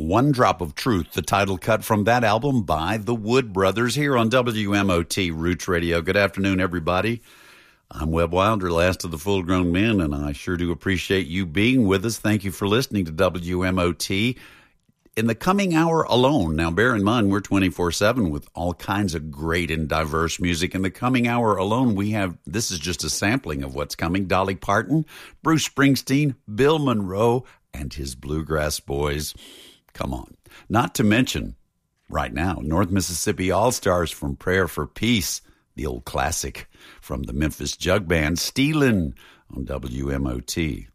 One Drop of Truth, the title cut from that album by the Wood Brothers here on WMOT Roots Radio. Good afternoon, everybody. I'm Webb Wilder, last of the full-grown men, and I sure do appreciate you being with us. Thank you for listening to WMOT. In the coming hour alone, now bear in mind we're 24/7 with all kinds of great and diverse music. In the coming hour alone, this is just a sampling of what's coming: Dolly Parton, Bruce Springsteen, Bill Monroe, and his Bluegrass Boys. Come on. Not to mention, right now, North Mississippi All-Stars from Prayer for Peace, the old classic from the Memphis Jug Band, Stealin' on WMOT.